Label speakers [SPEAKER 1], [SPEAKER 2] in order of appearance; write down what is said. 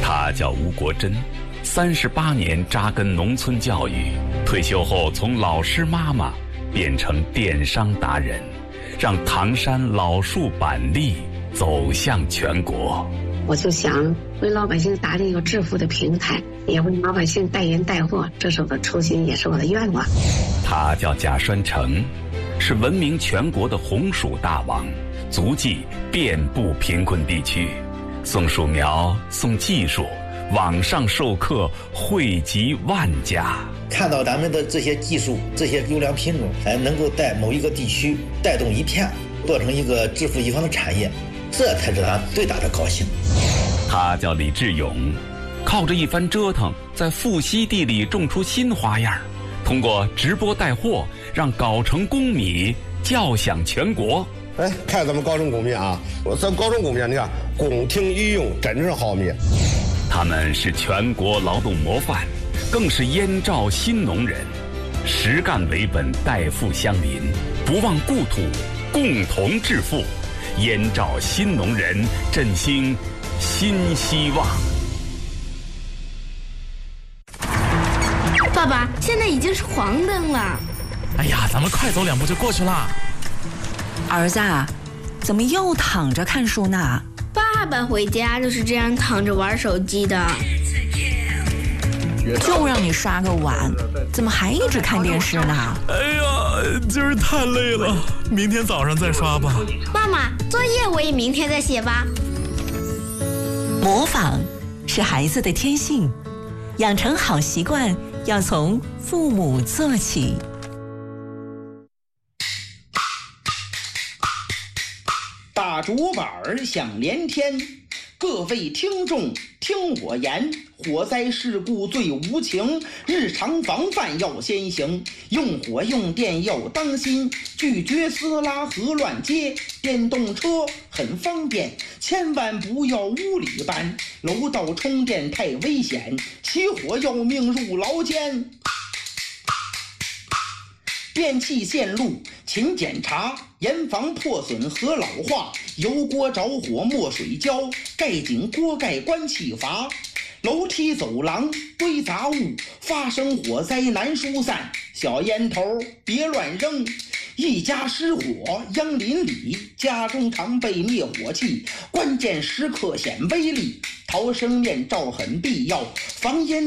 [SPEAKER 1] 他叫吴国珍，38年扎根农村教育，退休后从老师妈妈变成电商达人，让唐山老树板栗走向全国。
[SPEAKER 2] 我就想为老百姓打理一个致富的平台，也为老百姓代言带货，这是我的初心，也是我的愿望。
[SPEAKER 1] 他叫贾栓成，是闻名全国的红薯大王，足迹遍布贫困地区，送树苗，送技术，网上授课惠及万家。
[SPEAKER 3] 看到咱们的这些技术，这些优良品种，能够在某一个地区带动一片，做成一个致富一方的产业，这才是他最大的高兴。
[SPEAKER 1] 他叫李志勇，靠着一番折腾，在富硒地里种出新花样，通过直播带货，让藁城公米叫响全国。
[SPEAKER 4] 看咱们藁城公米啊，咱藁城公米，你看宫廷御用，真正好米。
[SPEAKER 1] 他们是全国劳动模范，更是燕赵新农人，实干为本，代富乡邻，不忘故土，共同致富。燕赵新农人，振兴新希望。
[SPEAKER 5] 爸爸，现在已经是黄灯了。
[SPEAKER 6] 哎呀，咱们快走2步就过去了。
[SPEAKER 7] 儿子，怎么又躺着看书呢？
[SPEAKER 5] 爸爸回家就是这样躺着玩手机的。
[SPEAKER 7] 就让你刷个碗，怎么还一直看电视呢？
[SPEAKER 6] 哎呀，今儿太累了，明天早上再刷吧。
[SPEAKER 5] 妈妈，作业我也明天再写吧。
[SPEAKER 7] 模仿是孩子的天性，养成好习惯要从父母做起。
[SPEAKER 8] 大竹板响连天，各位听众听我言，火灾事故最无情，日常防范要先行，用火用电要当心，拒绝撕拉和乱接，电动车很方便，千万不要屋里搬，楼道充电太危险，起火要命入牢监。电器线路勤检查，严防破损和老化，油锅着火没水浇，盖紧锅盖关气阀，楼梯走廊堆杂物，发生火灾难疏散，小烟头别乱扔，一家失火殃邻里，家中常备灭火器，关键时刻显威力，逃生面罩很必要，防烟